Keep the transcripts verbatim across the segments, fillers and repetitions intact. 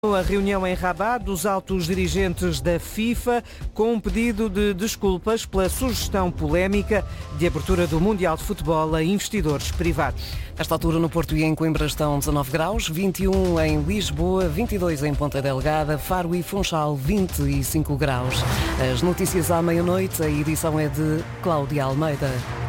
A reunião em Rabat dos altos dirigentes da FIFA com um pedido de desculpas pela sugestão polémica de abertura do Mundial de Futebol a investidores privados. Nesta altura no Porto e em Coimbra estão dezanove graus, vinte e um em Lisboa, vinte e dois em Ponta Delgada, Faro e Funchal vinte e cinco graus. As notícias à meia-noite, a edição é de Cláudia Almeida.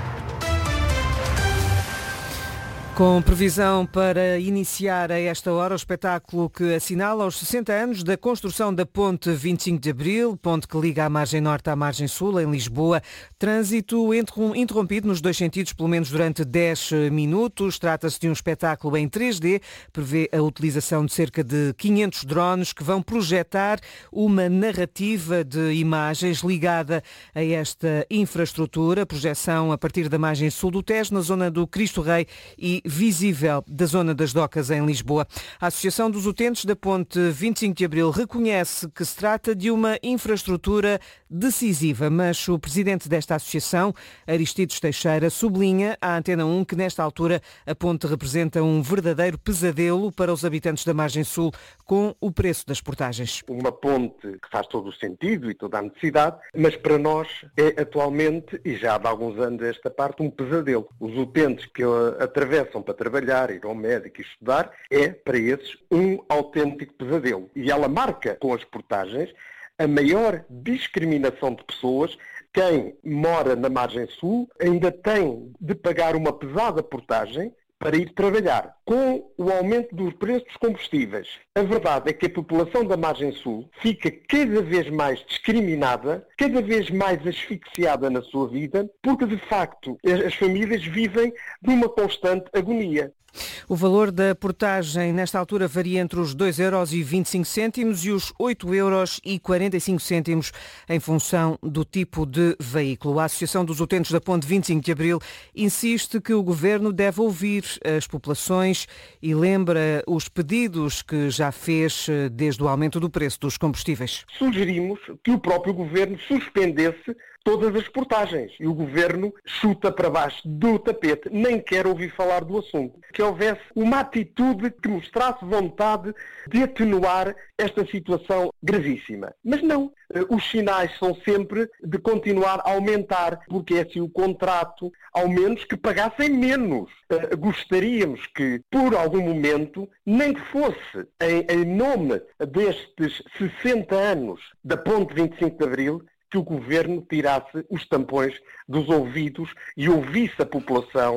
Com previsão para iniciar a esta hora o espetáculo que assinala os sessenta anos da construção da Ponte vinte e cinco de Abril, ponte que liga a margem norte à margem sul, em Lisboa. Trânsito interrompido nos dois sentidos, pelo menos durante dez minutos. Trata-se de um espetáculo em três D, prevê a utilização de cerca de quinhentos drones que vão projetar uma narrativa de imagens ligada a esta infraestrutura. Projeção a partir da margem sul do Tejo, na zona do Cristo Rei e visível da zona das Docas em Lisboa. A Associação dos Utentes da Ponte vinte e cinco de Abril reconhece que se trata de uma infraestrutura decisiva, mas o presidente desta associação, Aristides Teixeira, sublinha à Antena um que nesta altura a ponte representa um verdadeiro pesadelo para os habitantes da margem sul com o preço das portagens. Uma ponte que faz todo o sentido e toda a necessidade, mas para nós é atualmente, e já há de alguns anos esta parte, um pesadelo. Os utentes que atravessam para trabalhar, ir ao médico e estudar, é para esses um autêntico pesadelo. E ela marca com as portagens a maior discriminação de pessoas. Quem mora na margem sul ainda tem de pagar uma pesada portagem para ir trabalhar. Com o aumento dos preços dos combustíveis, a verdade é que a população da margem sul fica cada vez mais discriminada, cada vez mais asfixiada na sua vida, porque de facto as famílias vivem numa constante agonia. O valor da portagem nesta altura varia entre os dois euros e vinte e cinco cêntimos e os oito euros e quarenta e cinco cêntimos em função do tipo de veículo. A Associação dos Utentes da Ponte vinte e cinco de Abril insiste que o Governo deve ouvir as populações e lembra os pedidos que já fez desde o aumento do preço dos combustíveis. Sugerimos que o próprio Governo suspendesse todas as portagens e o Governo chuta para baixo do tapete, nem quer ouvir falar do assunto. Que houvesse uma atitude que mostrasse vontade de atenuar esta situação gravíssima. Mas não, os sinais são sempre de continuar a aumentar, porque é assim o contrato, ao menos que pagassem menos. Gostaríamos que, por algum momento, nem que fosse em, em nome destes sessenta anos da Ponte vinte e cinco de Abril, que o Governo tirasse os tampões dos ouvidos e ouvisse a população.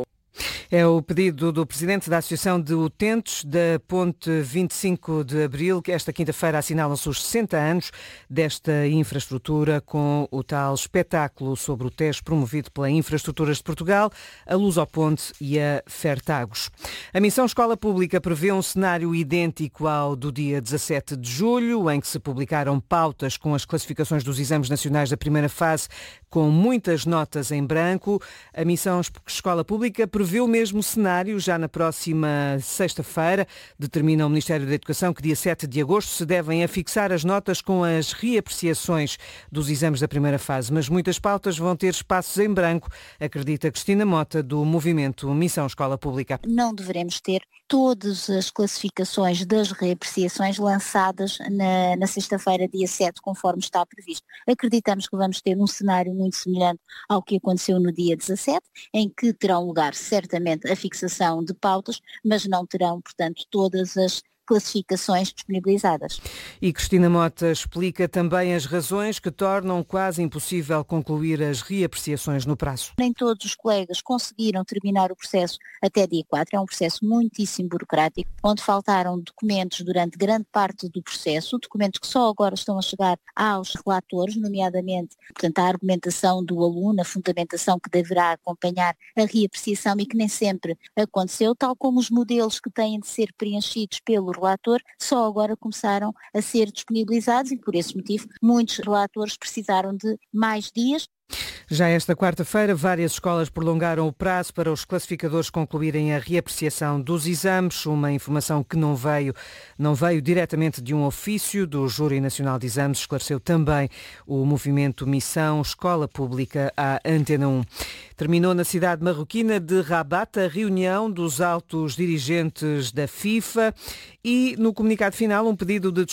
É o pedido do presidente da Associação de Utentes da Ponte vinte e cinco de Abril, que esta quinta-feira assinalam-se os sessenta anos desta infraestrutura com o tal espetáculo sobre o Tejo promovido pela Infraestruturas de Portugal, a Lusoponte e a Fertagos. A Missão Escola Pública prevê um cenário idêntico ao do dia dezassete de julho, em que se publicaram pautas com as classificações dos exames nacionais da primeira fase com muitas notas em branco. A Missão Escola Pública prevê o mesmo cenário já na próxima sexta-feira. Determina o Ministério da Educação que dia sete de agosto se devem afixar as notas com as reapreciações dos exames da primeira fase, mas muitas pautas vão ter espaços em branco, acredita Cristina Mota, do movimento Missão Escola Pública. Não deveremos ter todas as classificações das reapreciações lançadas na, na sexta-feira, dia sete, conforme está previsto. Acreditamos que vamos ter um cenário muito semelhante ao que aconteceu no dia dezassete, em que terão lugar certamente a fixação de pautas, mas não terão, portanto, todas as classificações disponibilizadas. E Cristina Mota explica também as razões que tornam quase impossível concluir as reapreciações no prazo. Nem todos os colegas conseguiram terminar o processo até dia quatro, é um processo muitíssimo burocrático, onde faltaram documentos durante grande parte do processo, documentos que só agora estão a chegar aos relatores, nomeadamente, portanto, a argumentação do aluno, a fundamentação que deverá acompanhar a reapreciação e que nem sempre aconteceu, tal como os modelos que têm de ser preenchidos pelo relator só agora começaram a ser disponibilizados e por esse motivo muitos relatores precisaram de mais dias. Já esta quarta-feira, várias escolas prolongaram o prazo para os classificadores concluírem a reapreciação dos exames, uma informação que não veio, não veio diretamente de um ofício do Júri Nacional de Exames, esclareceu também o movimento Missão Escola Pública à Antena um. Terminou na cidade marroquina de Rabat a reunião dos altos dirigentes da FIFA e, no comunicado final, um pedido de